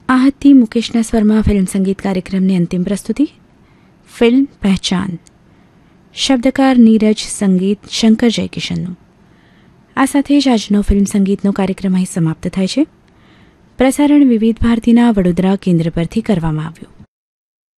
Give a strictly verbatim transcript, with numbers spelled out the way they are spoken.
આ હતી મુકેશના સ્વરમાં ફિલ્મ સંગીત કાર્યક્રમની અંતિમ પ્રસ્તુતિ. ફિલ્મ પહેચાન. શબ્દકાર નીરજ, સંગીત શંકર જયકિશનનું. આ સાથે જ આજનો ફિલ્મ સંગીતનો કાર્યક્રમ અહીં સમાપ્ત થાય છે. પ્રસારણ વિવિધ ભારતીના વડોદરા કેન્દ્ર પરથી કરવામાં આવ્યું.